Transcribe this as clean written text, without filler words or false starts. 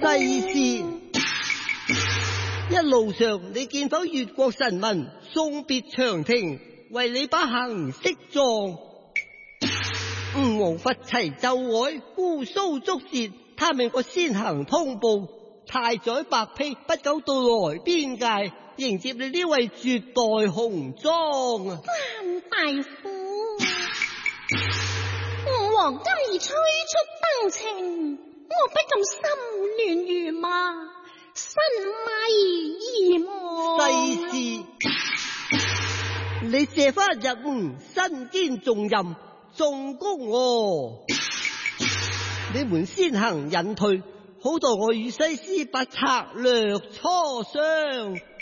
世事，一路上你見否越國臣民送別長亭，為你把行釋狀？吳王伐齊就位，姑蘇捉竊，他命我先行通報。太宰白丕不久到來邊界，迎接你呢位絕代紅妝啊！ 三大夫，吳王今已催出登程，我不禁心亂如麻，身迷意忘。 世事，你借翻入吳，身兼重任，重功我。你們先行隱退，好待我與西施把策略磋商。